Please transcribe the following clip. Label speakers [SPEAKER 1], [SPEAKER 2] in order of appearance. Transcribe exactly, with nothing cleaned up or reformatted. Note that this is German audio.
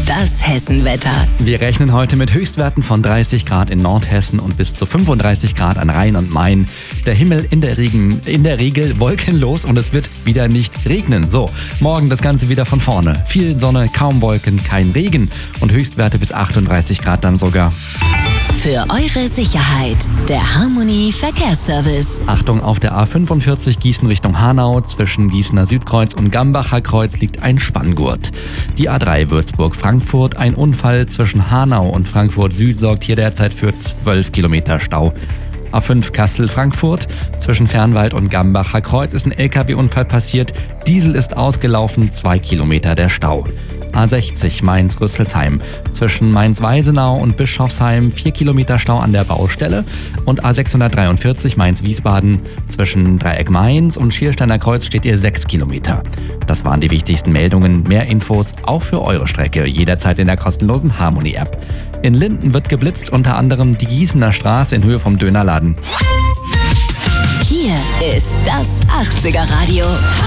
[SPEAKER 1] Das Hessenwetter.
[SPEAKER 2] Wir rechnen heute mit Höchstwerten von dreißig Grad in Nordhessen und bis zu fünfunddreißig Grad an Rhein und Main. Der Himmel in der, Regen, in der Regel wolkenlos und es wird wieder nicht regnen. So, morgen das Ganze wieder von vorne. Viel Sonne, kaum Wolken, kein Regen und Höchstwerte bis achtunddreißig Grad dann sogar.
[SPEAKER 1] Für eure Sicherheit, der Harmony Verkehrsservice.
[SPEAKER 2] Achtung, auf der A fünfundvierzig Gießen Richtung Hanau. Zwischen Gießener Südkreuz und Gambacher Kreuz liegt ein Spanngurt. Die A drei Würzburg-Frankfurt. Ein Unfall zwischen Hanau und Frankfurt Süd sorgt hier derzeit für zwölf Kilometer Stau. A fünf Kassel-Frankfurt. Zwischen Fernwald und Gambacher Kreuz ist ein L K W-Unfall passiert. Diesel ist ausgelaufen, zwei Kilometer der Stau. A sechzig Mainz-Rüsselsheim. Zwischen Mainz-Weisenau und Bischofsheim vier Kilometer Stau an der Baustelle. Und A sechshundertdreiundvierzig Mainz-Wiesbaden. Zwischen Dreieck Mainz und Schiersteiner Kreuz steht ihr sechs Kilometer. Das waren die wichtigsten Meldungen. Mehr Infos auch für eure Strecke jederzeit in der kostenlosen Harmony-App. In Linden wird geblitzt, unter anderem die Gießener Straße in Höhe vom Dönerladen.
[SPEAKER 1] Hier ist das achtziger Radio.